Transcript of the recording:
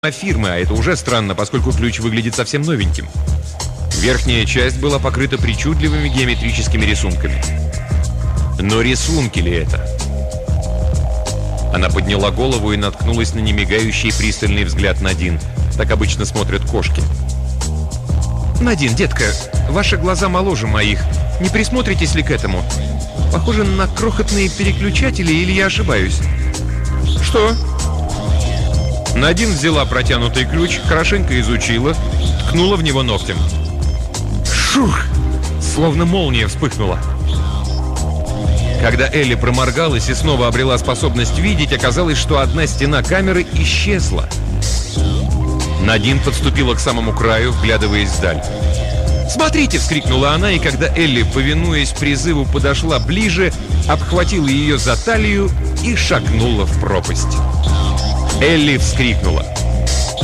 фирмы, а это уже странно, поскольку ключ выглядит совсем новеньким. Верхняя часть была покрыта причудливыми геометрическими рисунками. Но рисунки ли это? Она подняла голову и наткнулась на немигающий пристальный взгляд Надин. Так обычно смотрят кошки. «Надин, детка, ваши глаза моложе моих. Не присмотритесь ли к этому? Похоже на крохотные переключатели, или я ошибаюсь?» «Что?» Надин взяла протянутый ключ, хорошенько изучила, ткнула в него ногтем. Шух! Словно молния вспыхнула. Когда Элли проморгалась и снова обрела способность видеть, оказалось, что одна стена камеры исчезла. Надин подступила к самому краю, вглядываясь вдаль. «Смотрите!» — вскрикнула она, и когда Элли, повинуясь призыву, подошла ближе, обхватила ее за талию и шагнула в пропасть. Элли вскрикнула.